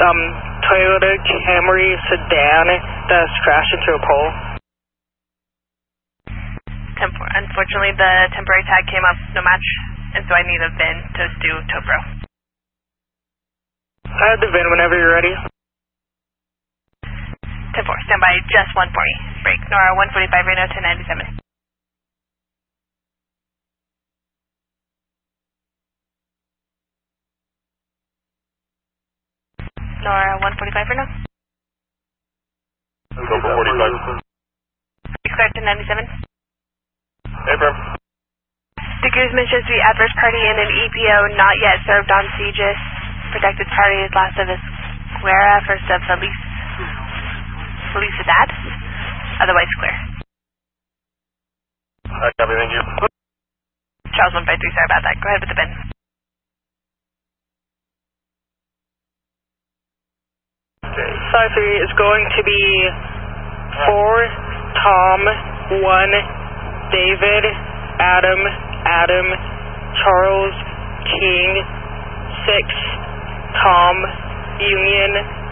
Toyota Camry sedan that's crashed into a pole. Unfortunately, the temporary tag came up no match, and so I need a VIN to do Topro. I have the VIN whenever you're ready. 10-4, stand by just 140. Break, Nora 145, Reno 1097. Nora 145 Reno. Go for 45. Clear to 97. Affirm. The Guzman shows to be adverse party in an EPO not yet served on CGIS. Protected party is last of Esquera, first of Felicidad. Otherwise clear. Copy, thank you. Charles 153, sorry about that. Go ahead with the VIN. Side 3 is going to be 4 Tom, 1 David, Adam, Charles, King, 6 Tom, Union,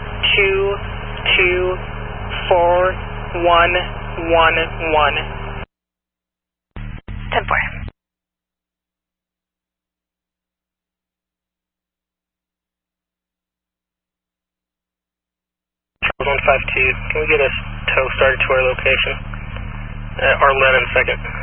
2 4 1 1 1. 10-4. Charles 152, can we get a tow started to our location? Arlen in second.